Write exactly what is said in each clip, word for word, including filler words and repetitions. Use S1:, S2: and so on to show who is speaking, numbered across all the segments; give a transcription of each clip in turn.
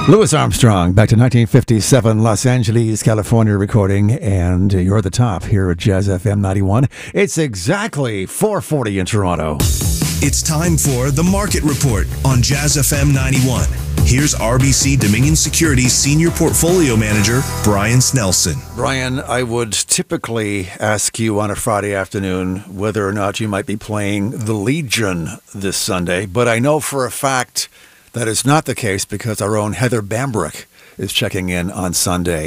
S1: Louis Armstrong, back to nineteen fifty-seven, Los Angeles, California recording, and you're at the top here at Jazz F M ninety-one. It's exactly four forty in Toronto.
S2: It's time for The Market Report on Jazz F M ninety-one. Here's R B C Dominion Securities Senior Portfolio Manager, Brian Snelson.
S1: Brian, I would typically ask you on a Friday afternoon whether or not you might be playing the Legion this Sunday, but I know for a fact that is not the case because our own Heather Bambrick is checking in on Sunday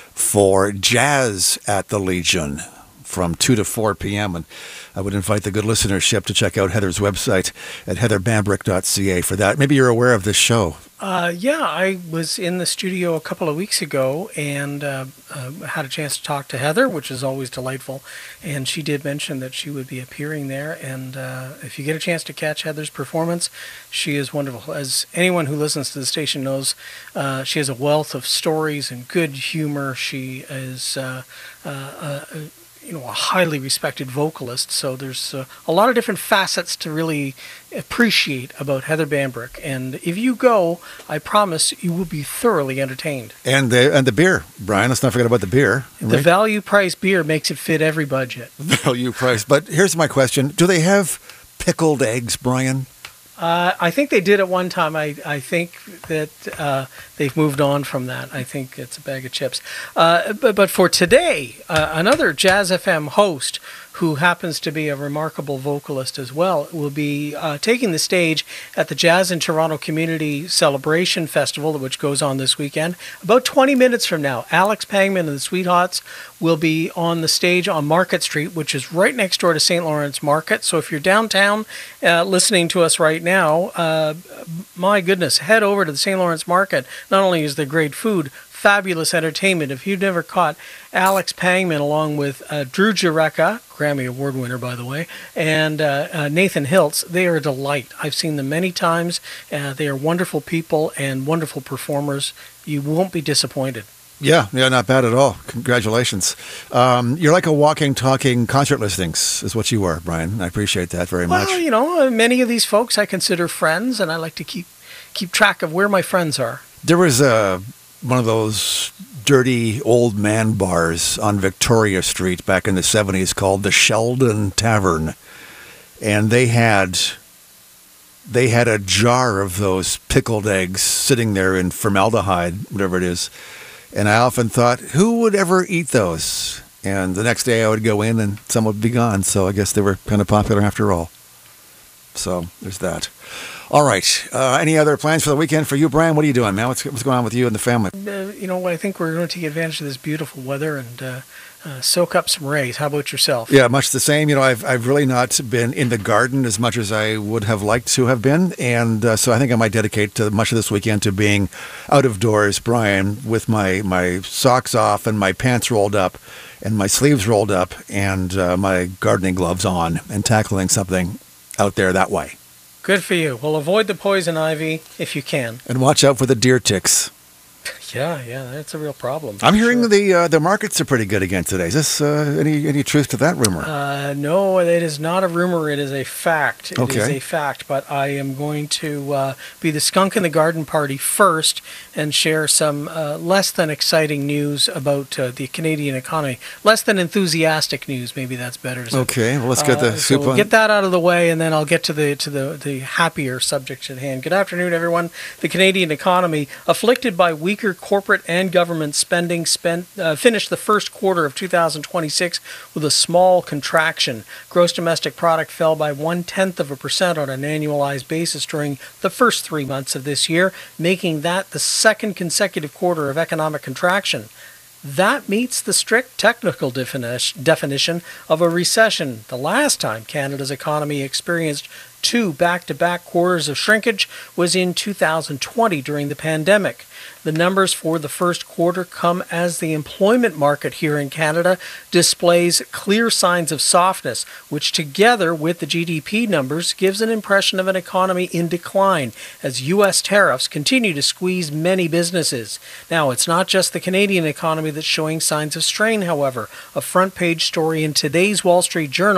S1: for Jazz at the Legion from two to four p.m. And I would invite the good listenership to check out Heather's website at heather bambrick dot c a for that. Maybe you're aware of this show.
S3: Uh, yeah, I was in the studio a couple of weeks ago and uh, uh, had a chance to talk to Heather, which is always delightful. And she did mention that she would be appearing there. And uh, if you get a chance to catch Heather's performance, she is wonderful. As anyone who listens to the station knows, uh, she has a wealth of stories and good humor. She is uh, uh, uh, you know, a highly respected vocalist. So there's uh, a lot of different facets to really appreciate about Heather Bambrick. And if you go, I promise you will be thoroughly entertained.
S1: And the and the beer, Brian. Let's not forget about the beer.
S3: The right? value price beer makes it fit every budget.
S1: Value price. But here's my question: do they have pickled eggs, Brian?
S3: Uh, I think they did at one time. I, I think that uh, they've moved on from that. I think it's a bag of chips. Uh, but, but for today, uh, another Jazz F M host who happens to be a remarkable vocalist as well, will be uh, taking the stage at the Jazz in Toronto Community Celebration Festival, which goes on this weekend. About twenty minutes from now, Alex Pangman and the Sweethearts will be on the stage on Market Street, which is right next door to Saint Lawrence Market. So if you're downtown uh, listening to us right now, uh, my goodness, head over to the Saint Lawrence Market. Not only is there great food, fabulous entertainment. If you've never caught Alex Pangman along with uh, Drew Jureka, Grammy Award winner, by the way, and uh, uh, Nathan Hiltz, they are a delight. I've seen them many times. Uh, they are wonderful people and wonderful performers. You won't be disappointed.
S1: Yeah, yeah, not bad at all. Congratulations. Um, you're like a walking, talking concert listings is what you are, Brian. I appreciate that very
S3: well,
S1: much.
S3: Well, you know, many of these folks I consider friends, and I like to keep keep track of where my friends are.
S1: There was a... one of those dirty old man bars on Victoria Street back in the seventies called the Sheldon Tavern. And they had they had a jar of those pickled eggs sitting there in formaldehyde, whatever it is. And I often thought, who would ever eat those? And the next day I would go in and some would be gone. So I guess they were kind of popular after all. So there's that. All right. Uh, any other plans for the weekend for you, Brian? What are you doing, man? What's, what's going on with you and the family?
S3: Uh, you know, I think we're going to take advantage of this beautiful weather and uh, uh, soak up some rays. How about yourself?
S1: Yeah, much the same. You know, I've I've really not been in the garden as much as I would have liked to have been. And uh, so I think I might dedicate to much of this weekend to being out of doors, Brian, with my, my socks off and my pants rolled up and my sleeves rolled up and uh, my gardening gloves on and tackling something out there that way.
S3: Good for you. Well, avoid the poison ivy if you can.
S1: And watch out for the deer ticks.
S3: Yeah, yeah, that's a real problem.
S1: I'm hearing
S3: sure.
S1: the uh, the markets are pretty good again today. Is this uh, any any truth to that rumor?
S3: Uh, no, it is not a rumor. It is a fact. It
S1: okay.
S3: is a fact. But I am going to uh, be the skunk in the garden party first and share some uh, less than exciting news about uh, the Canadian economy. Less than enthusiastic news. Maybe that's better. So,
S1: okay. Well, let's get the
S3: uh,
S1: soup
S3: so we'll
S1: on.
S3: Get that out of the way, and then I'll get to the to the the happier subject at hand. Good afternoon, everyone. The Canadian economy, afflicted by weaker corporate and government spending, spent uh, finished the first quarter of two thousand twenty-six with a small contraction. Gross domestic product fell by one-tenth of a percent on an annualized basis during the first three months of this year, making that the second consecutive quarter of economic contraction. That meets the strict technical defini- definition of a recession. The last time Canada's economy experienced two back-to-back quarters of shrinkage was in two thousand twenty during the pandemic. The numbers for the first quarter come as the employment market here in Canada displays clear signs of softness, which together with the G D P numbers gives an impression of an economy in decline as U S tariffs continue to squeeze many businesses. Now, it's not just the Canadian economy that's showing signs of strain, however. A front-page story in today's Wall Street Journal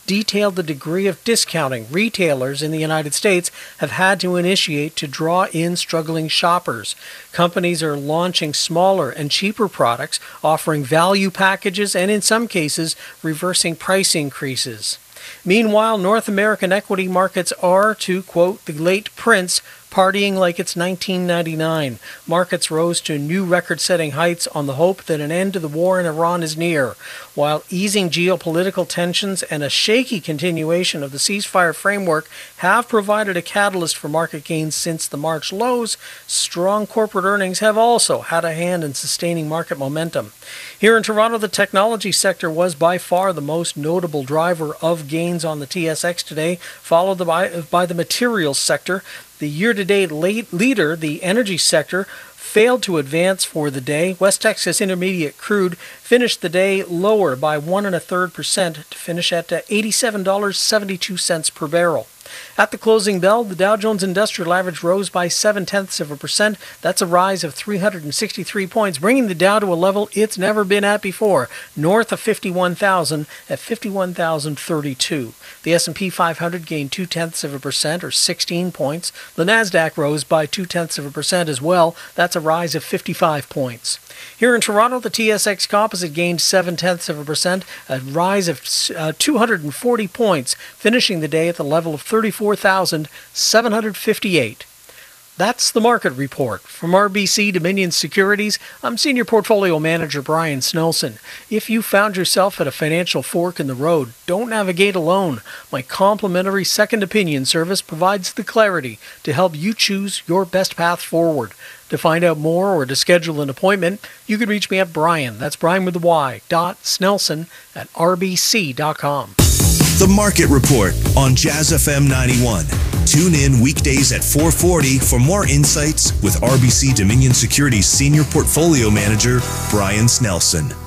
S3: detailed the degree of discounting retailers in the United States have had to initiate to draw in struggling shoppers. Companies are launching smaller and cheaper products, offering value packages, and in some cases, reversing price increases. Meanwhile, North American equity markets are, to quote the late Prince, partying like it's nineteen ninety-nine. Markets rose to new record-setting heights on the hope that an end to the war in Iran is near. While easing geopolitical tensions and a shaky continuation of the ceasefire framework have provided a catalyst for market gains since the March lows, strong corporate earnings have also had a hand in sustaining market momentum. Here in Toronto, the technology sector was by far the most notable driver of gains on the T S X today, followed by, by the materials sector. The year-to-date late leader, the energy sector, failed to advance for the day. West Texas Intermediate crude finished the day lower by one and a third percent to finish at eighty-seven dollars and seventy-two cents per barrel. At the closing bell, the Dow Jones Industrial Average rose by seven-tenths of a percent. That's a rise of three hundred sixty-three points, bringing the Dow to a level it's never been at before, north of fifty-one thousand at fifty-one thousand thirty-two. The S and P five hundred gained two-tenths of a percent, or sixteen points. The Nasdaq rose by two-tenths of a percent as well. That's a rise of fifty-five points. Here in Toronto, the T S X Composite gained seven-tenths of a percent, a rise of uh, two hundred forty points, finishing the day at the level of thirty-four thousand seven hundred fifty-eight. That's the market report. From R B C Dominion Securities, I'm Senior Portfolio Manager Brian Snelson. If you found yourself at a financial fork in the road, don't navigate alone. My complimentary second opinion service provides the clarity to help you choose your best path forward. To find out more or to schedule an appointment, you can reach me at Brian, that's Brian with the Y, dot Snelson at R B C dot com.
S2: The Market Report on Jazz F M ninety-one. Tune in weekdays at four forty for more insights with R B C Dominion Securities Senior Portfolio Manager Brian Snelson.